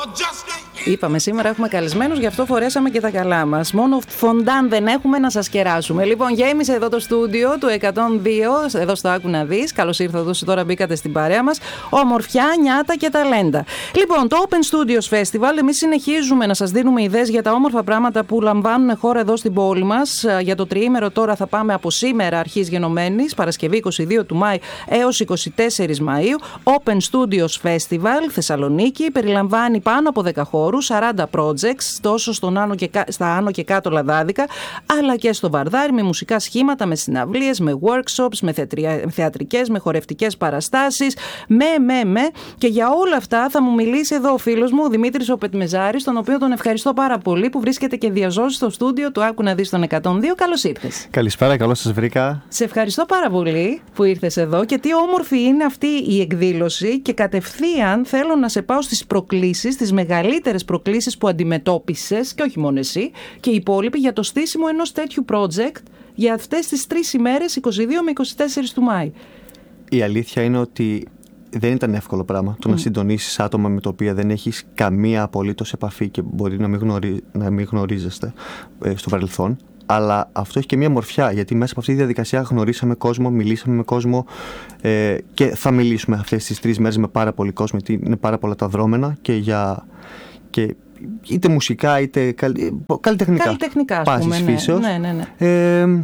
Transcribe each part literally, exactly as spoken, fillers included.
Είπαμε σήμερα έχουμε καλεσμένους, γι' αυτό φορέσαμε και τα καλά μας. Μόνο φοντάν δεν έχουμε να σας κεράσουμε. Λοιπόν, γέμισε εδώ το στούντιο του εκατόν δύο, εδώ στο Άκου να δεις. Καλώς ήρθατε όσοι τώρα μπήκατε στην παρέα μας. Ομορφιά, νιάτα και ταλέντα. Λοιπόν, το Open Studios Festival, εμείς συνεχίζουμε να σας δίνουμε ιδέες για τα όμορφα πράγματα που λαμβάνουν χώρα εδώ στην πόλη μας. Για το τριήμερο τώρα θα πάμε από σήμερα, αρχής γενομένης, Παρασκευή είκοσι δύο του Μάη έως είκοσι τέσσερις Μαΐου. Open Studios Festival, Θεσσαλονίκη, περιλαμβάνει πάνω από δέκα χώρους, σαράντα projects, τόσο στον άνω και, στα άνω και κάτω λαδάδικα, αλλά και στο Βαρδάρι, με μουσικά σχήματα, με συναυλίες, με workshops, με θεατρικές, με χορευτικές παραστάσεις, με, με, με. Και για όλα αυτά θα μου μιλήσει εδώ ο φίλος μου, ο Δημήτρης ο Πετμεζάρης, τον οποίο τον ευχαριστώ πάρα πολύ που βρίσκεται και διαζώσει στο στούντιο του Άκου να δεις τον εκατόν δύο. Καλώς ήρθες. Καλησπέρα, καλώς σας βρήκα. Σε ευχαριστώ πάρα πολύ που ήρθες εδώ και τι όμορφη είναι αυτή η εκδήλωση και κατευθείαν θέλω να σε πάω στις προκλήσεις, τις μεγαλύτερες προκλήσεις που αντιμετώπισες και όχι μόνο εσύ και οι υπόλοιποι για το στήσιμο ενός τέτοιου project για αυτές τις τρεις ημέρες, είκοσι δύο με είκοσι τέσσερα του Μάη. Η αλήθεια είναι ότι δεν ήταν εύκολο πράγμα το mm. να συντονίσεις άτομα με τα οποία δεν έχεις καμία απολύτως επαφή και μπορεί να μην, γνωρί... να μην γνωρίζεστε ε, στο παρελθόν. Αλλά αυτό έχει και μια μορφιά, γιατί μέσα από αυτή τη διαδικασία γνωρίσαμε κόσμο, μιλήσαμε με κόσμο ε, και θα μιλήσουμε αυτές τις τρεις μέρες με πάρα πολύ κόσμο, γιατί είναι πάρα πολλά τα δρόμενα και για... Και είτε μουσικά είτε καλλιτεχνικά, καλλιτεχνικά ας πούμε, ναι. Φύσεως. Ναι, ναι, ναι. Ε,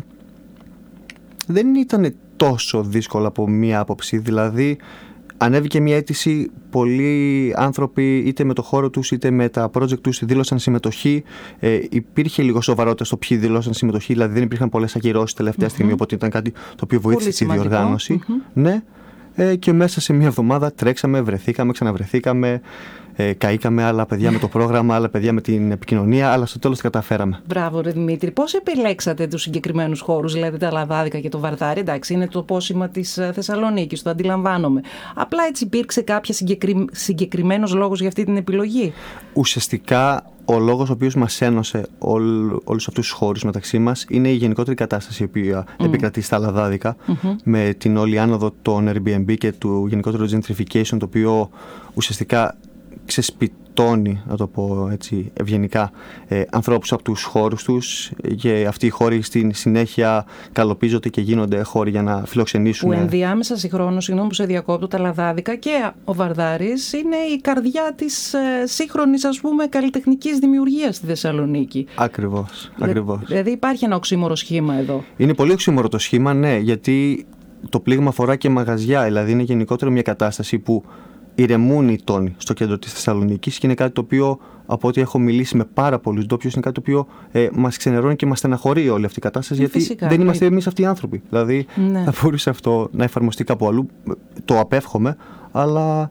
δεν ήταν τόσο δύσκολο από μία άποψη, δηλαδή ανέβηκε μια αίτηση, πολλοί άνθρωποι είτε με το χώρο τους είτε με τα project τους δήλωσαν συμμετοχή. Ε, υπήρχε λίγο σοβαρότητα στο ποιοι δήλωσαν συμμετοχή, δηλαδή δεν υπήρχαν πολλές ακυρώσεις τελευταία mm-hmm. στιγμή, οπότε ήταν κάτι το οποίο βοήθησε στη διοργάνωση. Mm-hmm. Ναι. Ε, και μέσα σε μια εβδομάδα τρέξαμε, βρεθήκαμε, ξαναβρεθήκαμε, ε, καήκαμε άλλα παιδιά με το πρόγραμμα, άλλα παιδιά με την επικοινωνία, αλλά στο τέλος τα καταφέραμε. Μπράβο ρε Δημήτρη. Πώς επιλέξατε τους συγκεκριμένους χώρους, δηλαδή τα Λαδάδικα και το Βαρδάρι? Εντάξει, είναι το πόσημα της Θεσσαλονίκης, το αντιλαμβάνομαι. Απλά έτσι υπήρξε κάποια συγκεκρι... συγκεκριμένος λόγος για αυτή την επιλογή? Ουσιαστικά ο λόγος ο οποίος μας ένωσε όλ, όλους αυτούς τους χώρους μεταξύ μας είναι η γενικότερη κατάσταση η οποία mm. επικρατεί στα Λαδάδικα mm-hmm. με την όλη άνοδο των Airbnb και του γενικότερου gentrification, το οποίο ουσιαστικά ξεσπιτώνει, να το πω έτσι ευγενικά, ε, ανθρώπους από τους χώρους τους και αυτοί οι χώροι στην συνέχεια καλοπίζονται και γίνονται χώροι για να φιλοξενήσουν. Που ενδιάμεσα συγχρόνως, συγγνώμη που σε διακόπτω, τα Λαδάδικα και ο Βαρδάρης είναι η καρδιά της ε, σύγχρονης, ας πούμε, καλλιτεχνικής δημιουργίας στη Θεσσαλονίκη. Ακριβώς, Δε, ακριβώς. Δηλαδή υπάρχει ένα οξύμορο σχήμα εδώ. Είναι πολύ οξύμορο το σχήμα, ναι, γιατί το πλήγμα αφορά και μαγαζιά, δηλαδή είναι γενικότερα μια κατάσταση που ηρεμούν οι τόνοι στο κέντρο της Θεσσαλονίκης και είναι κάτι το οποίο, από ό,τι έχω μιλήσει με πάρα πολλούς ντόπιους, είναι κάτι το οποίο ε, μας ξενερώνει και μας στεναχωρεί όλη αυτή η κατάσταση, γιατί φυσικά, δεν είμαστε εμείς αυτοί οι άνθρωποι. Δηλαδή ναι. θα μπορούσε αυτό να εφαρμοστεί κάπου αλλού, το απέφχομαι, αλλά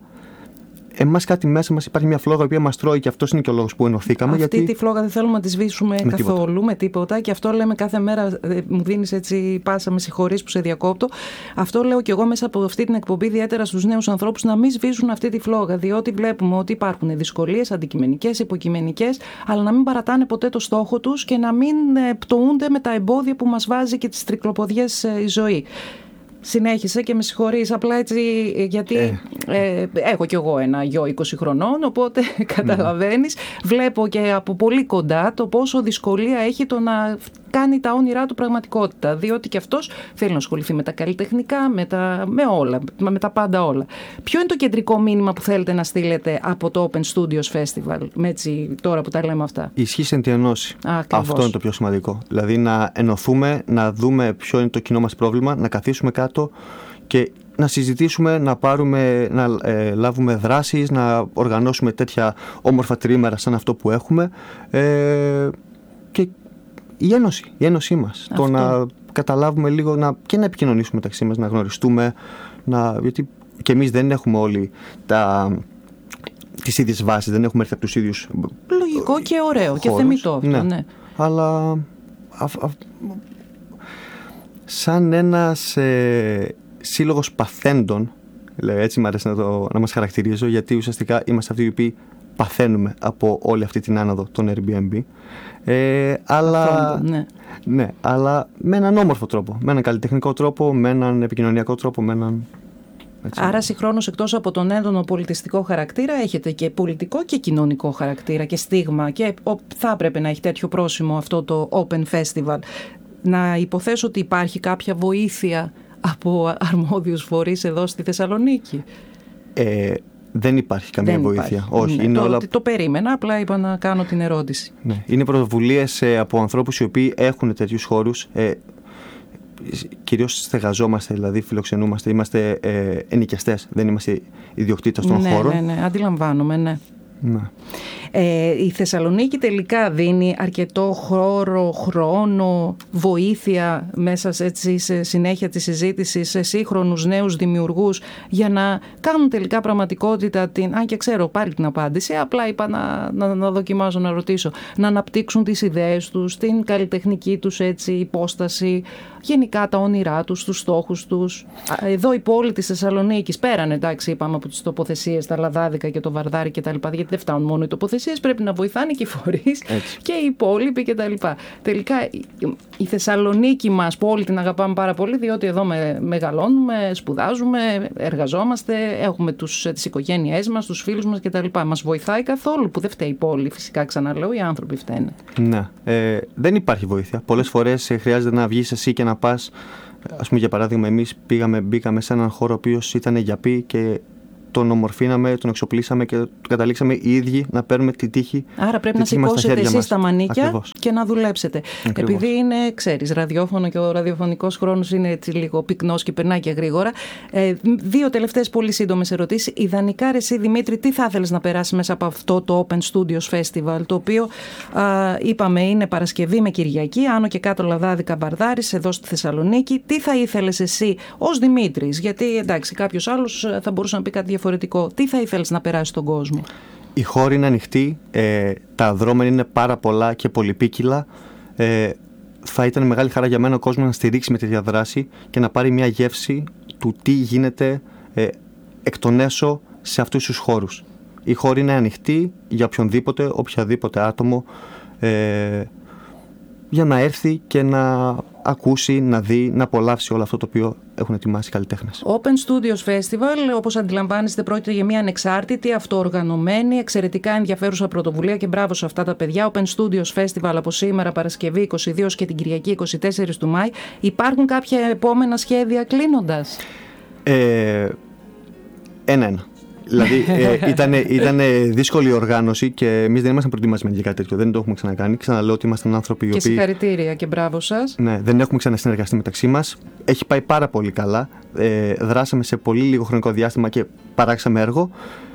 εμάς κάτι μέσα μας υπάρχει μια φλόγα η οποία μας τρώει και αυτός είναι και ο λόγος που ενωθήκαμε. Αυτή γιατί... τη φλόγα δεν θέλουμε να τη σβήσουμε με καθόλου, τίποτα. με τίποτα. Και αυτό λέμε κάθε μέρα. Μου δίνεις έτσι πάσα, με συγχωρείς που σε διακόπτω. Αυτό λέω και εγώ μέσα από αυτή την εκπομπή, ιδιαίτερα στους νέους ανθρώπους, να μην σβήσουν αυτή τη φλόγα. Διότι βλέπουμε ότι υπάρχουν δυσκολίες αντικειμενικές, υποκειμενικές, αλλά να μην παρατάνε ποτέ το στόχο τους και να μην πτωούνται με τα εμπόδια που μας βάζει και τις τρικλοποδιές η ζωή. Συνέχισε και με συγχωρείς, απλά έτσι, γιατί ε. Ε, έχω κι εγώ ένα γιο είκοσι χρονών, οπότε καταλαβαίνεις, βλέπω και από πολύ κοντά το πόσο δυσκολία έχει το να κάνει τα όνειρά του πραγματικότητα, διότι και αυτός θέλει να ασχοληθεί με τα καλλιτεχνικά, με, τα, με όλα, με τα πάντα όλα. Ποιο είναι το κεντρικό μήνυμα που θέλετε να στείλετε από το Open Studios Festival, με έτσι τώρα που τα λέμε αυτά? Ισχύει εν τη ενώση. Αυτό είναι το πιο σημαντικό. Δηλαδή να ενωθούμε, να δούμε ποιο είναι το κοινό μας πρόβλημα, να καθίσουμε κάτω και να συζητήσουμε, να, πάρουμε, να ε, λάβουμε δράσεις, να οργανώσουμε τέτοια όμορφα τρίμερα σαν αυτό που έχουμε ε, και η ένωση, η ένωσή μας. Αυτό. Το να καταλάβουμε λίγο να, και να επικοινωνήσουμε μεταξύ μας, να γνωριστούμε, να, γιατί και εμείς δεν έχουμε όλοι τα, τις ίδιες βάσεις, δεν έχουμε έρθει από τους ίδιους. Λογικό και ωραίο χώρους, και θεμιτό αυτό, ναι. ναι. Αλλά α, α, σαν ένας ε, σύλλογος παθέντων, λέω, έτσι μου αρέσει να, το, να μας χαρακτηρίζω, γιατί ουσιαστικά είμαστε αυτοί οι οποίοι παθαίνουμε από όλη αυτή την άνοδο των Airbnb. Ε, αλλά, Φρόντο, ναι. ναι, αλλά με έναν όμορφο τρόπο, με έναν καλλιτεχνικό τρόπο, με έναν επικοινωνιακό τρόπο, με έναν, Έτσι. Άρα συγχρόνως εκτός από τον έντονο πολιτιστικό χαρακτήρα έχετε και πολιτικό και κοινωνικό χαρακτήρα και στίγμα και θα έπρεπε να έχει τέτοιο πρόσημο αυτό το Open Festival. Να υποθέσω ότι υπάρχει κάποια βοήθεια από αρμόδιους φορείς εδώ στη Θεσσαλονίκη. Ε, δεν υπάρχει καμία δεν βοήθεια. Υπάρχει. Όχι, ναι, είναι το, όλα... το περίμενα, απλά είπα να κάνω την ερώτηση. Ναι. Είναι πρωτοβουλίες ε, από ανθρώπους οι οποίοι έχουν τέτοιους χώρους. Ε, κυρίως στεγαζόμαστε, δηλαδή φιλοξενούμαστε, είμαστε ε, ενοικιαστές, δεν είμαστε ιδιοκτήτες των ναι, χώρων. Ναι, ναι, αντιλαμβάνομαι, ναι. Ναι. Ε, η Θεσσαλονίκη τελικά δίνει αρκετό χώρο, χρόνο, βοήθεια μέσα σε, έτσι, σε συνέχεια της συζήτησης σε σύγχρονους νέους δημιουργούς για να κάνουν τελικά πραγματικότητα την, αν και ξέρω πάλι την απάντηση, απλά είπα να, να, να δοκιμάζω να ρωτήσω, να αναπτύξουν τις ιδέες τους, την καλλιτεχνική τους έτσι, υπόσταση, γενικά τα όνειρά τους, τους στόχους τους. Εδώ η πόλη της Θεσσαλονίκης, πέραν εντάξει είπαμε από τις τοποθεσίες, τα Λαδάδικα και το Βαρδάρι κτλ. Γιατί δεν φτάνουν μόνο οι τοποθεσίες, πρέπει να βοηθάνε και οι φορείς και οι υπόλοιποι κτλ. Τελικά η Θεσσαλονίκη μας, πόλη την αγαπάμε πάρα πολύ, διότι εδώ με, μεγαλώνουμε, σπουδάζουμε, εργαζόμαστε, έχουμε τους, τις οικογένειές μας, τους φίλους μας κτλ. Μας βοηθάει καθόλου, που δεν φταίει η πόλη, φυσικά ξαναλέω, οι άνθρωποι φταίνε. Ναι, ε, δεν υπάρχει βοήθεια. Πολλές φορές ε, χρειάζεται να βγεις εσύ και να πας. Ας πούμε, για παράδειγμα, εμείς πήγαμε, μπήκαμε σε έναν χώρο ο οποίος ήταν γιαπί και τον ομορφήναμε, τον εξοπλίσαμε και καταλήξαμε οι ίδιοι να παίρνουμε τη τύχη. Άρα πρέπει να σηκώσετε εσείς τα μανίκια Ακριβώς. και να δουλέψετε. Ακριβώς. Επειδή είναι, ξέρεις, ραδιόφωνο και ο ραδιοφωνικός χρόνος είναι έτσι λίγο πυκνός και περνάει και γρήγορα. Ε, δύο τελευταίες πολύ σύντομες ερωτήσεις. Ιδανικά, ρε εσύ Δημήτρη, τι θα ήθελες να περάσει μέσα από αυτό το Open Studios Festival, το οποίο α, είπαμε είναι Παρασκευή με Κυριακή, άνω και κάτω Λαδάδικα Βαρδάρης, εδώ στη Θεσσαλονίκη. Τι θα ήθελες εσύ ως Δημήτρης, γιατί εντάξει, κάποιος άλλος θα μπορούσε να πει κάτι διαφορετικό. Τι θα ήθελες να περάσει στον κόσμο? Η χώρη είναι ανοιχτή, ε, τα δρόμενα είναι πάρα πολλά και πολυπίκυλα. Ε, θα ήταν μεγάλη χαρά για μένα ο κόσμος να στηρίξει με τέτοια δράση και να πάρει μια γεύση του τι γίνεται ε, εκ των έσω σε αυτούς τους χώρους. Η χώρη είναι ανοιχτή για οποιονδήποτε, οποιαδήποτε άτομο, ε, για να έρθει και να ακούσει, να δει, να απολαύσει όλο αυτό το οποίο έχουν ετοιμάσει οι καλλιτέχνες. Open Studios Festival, όπως αντιλαμβάνεστε, πρόκειται για μια ανεξάρτητη, αυτοοργανωμένη, εξαιρετικά ενδιαφέρουσα πρωτοβουλία και μπράβο σε αυτά τα παιδιά. Open Studios Festival από σήμερα Παρασκευή είκοσι δύο και την Κυριακή είκοσι τέσσερις του Μάη. Υπάρχουν κάποια επόμενα σχέδια κλείνοντας? Ε, ένα-ένα. Δηλαδή ε, ήταν δύσκολη η οργάνωση και εμείς δεν ήμασταν προετοιμασμένοι για κάτι τέτοιο. Δεν το έχουμε ξανακάνει. Ξαναλέω ότι ήμασταν άνθρωποι οι οποίοι. Και συγχαρητήρια και μπράβο σας. Ναι, δεν έχουμε ξανασυνεργαστεί μεταξύ μας. Έχει πάει πάρα πολύ καλά. Ε, δράσαμε σε πολύ λίγο χρονικό διάστημα και παράξαμε έργο.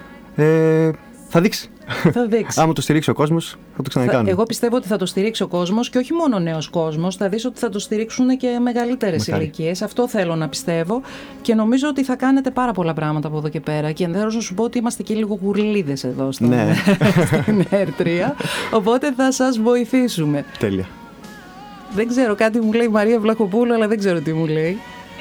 Ε, θα δείξει. Θα δείξει. Άμα το στηρίξει ο κόσμος, θα το ξανακάνουμε. Εγώ πιστεύω ότι θα το στηρίξει ο κόσμος και όχι μόνο ο νέος κόσμος. Θα δεις ότι θα το στηρίξουν και μεγαλύτερες ηλικίες. Αυτό θέλω να πιστεύω και νομίζω ότι θα κάνετε πάρα πολλά πράγματα από εδώ και πέρα. Και ενδέχομαι να σου πω ότι είμαστε και λίγο γουρλίδες εδώ στο ναι. στην Ερ τρία. Οπότε θα σας βοηθήσουμε. Τέλεια. Δεν ξέρω, κάτι μου λέει η Μαρία Βλαχοπούλου, αλλά δεν ξέρω τι μου λέει.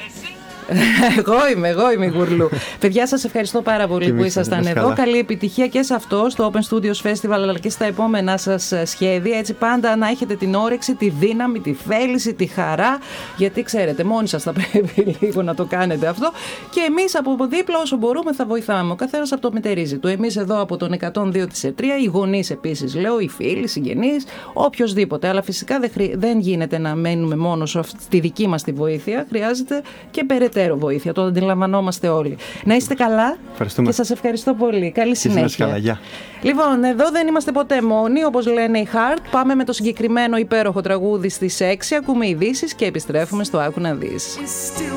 Εγώ είμαι, εγώ είμαι η Γουρλού. Παιδιά, σας ευχαριστώ πάρα πολύ και που ήσασταν εδώ. Καλά. Καλή επιτυχία και σε αυτό, στο Open Studios Festival, αλλά και στα επόμενά σας σχέδια. Έτσι, πάντα να έχετε την όρεξη, τη δύναμη, τη θέληση, τη χαρά. Γιατί ξέρετε, μόνοι σας θα πρέπει λίγο να το κάνετε αυτό. Και εμείς από δίπλα, όσο μπορούμε, θα βοηθάμε. Ο καθένας από το μετερίζει του. Εμείς εδώ από τον εκατόν δύο της Ερ τρία, οι γονείς επίσης, λέω, οι φίλοι, οι συγγενείς, οποιοδήποτε. Αλλά φυσικά δεν, χρει... δεν γίνεται να μένουμε μόνο στη δική μας τη βοήθεια. Χρειάζεται και περαιτέρω βοήθεια. Το αντιλαμβανόμαστε όλοι. Να είστε καλά. Και σας ευχαριστώ πολύ. Καλή συνέχεια. Καλά, γεια. Λοιπόν, εδώ δεν είμαστε ποτέ μόνοι, όπως λένε οι Heart. Πάμε με το συγκεκριμένο υπέροχο τραγούδι στις έξι. Ακούμε ειδήσεις και επιστρέφουμε στο Άκου να δεις.